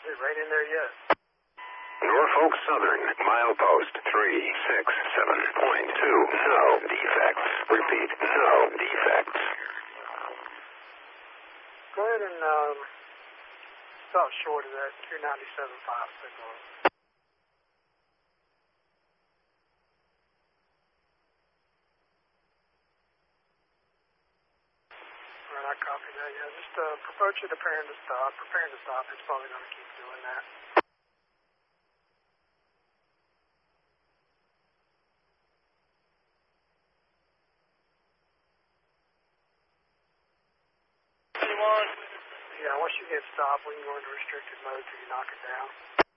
Is it right in there yet? Norfolk Southern, milepost 367.2. No defects. Repeat, no defects. Go ahead and stop short of that 297.5 signal. Alright, I copy that. Yeah, just approach it, preparing to stop. Preparing to stop. It's probably going to keep doing that. Yeah, once you get stopped, we can go into restricted mode till you knock it down.